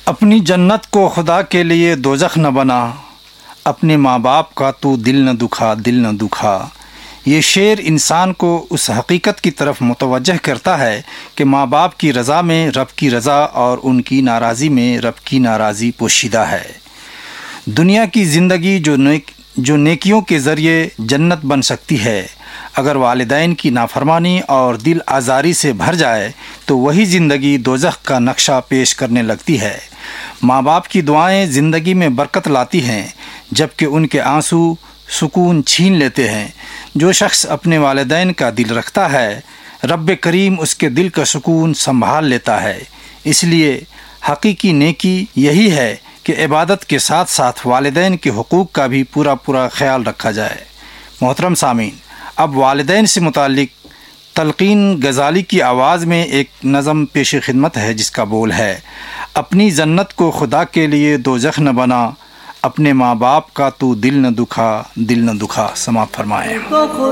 اپنی جنت کو خدا کے لیے دوزخ نہ بنا، اپنے ماں باپ کا تو دل نہ دکھا، دل نہ دکھا۔ یہ شعر انسان کو اس حقیقت کی طرف متوجہ کرتا ہے کہ ماں باپ کی رضا میں رب کی رضا اور ان کی ناراضی میں رب کی ناراضی پوشیدہ ہے۔ دنیا کی زندگی جو نیکیوں کے ذریعے جنت بن سکتی ہے، اگر والدین کی نافرمانی اور دل آزاری سے بھر جائے تو وہی زندگی دوزخ کا نقشہ پیش کرنے لگتی ہے۔ ماں باپ کی دعائیں زندگی میں برکت لاتی ہیں، جبکہ ان کے آنسو سکون چھین لیتے ہیں۔ جو شخص اپنے والدین کا دل رکھتا ہے، رب کریم اس کے دل کا سکون سنبھال لیتا ہے۔ اس لیے حقیقی نیکی یہی ہے کہ عبادت کے ساتھ ساتھ والدین کے حقوق کا بھی پورا خیال رکھا جائے۔ محترم سامعین، اب والدین سے متعلق تلقین غزالی کی آواز میں ایک نظم پیش خدمت ہے، جس کا بول ہے: اپنی جنت کو خدا کے لیے دوزخ نہ بنا، اپنے ماں باپ کا تو دل نہ دکھا، دل نہ دکھا۔ سماعت فرمائیں۔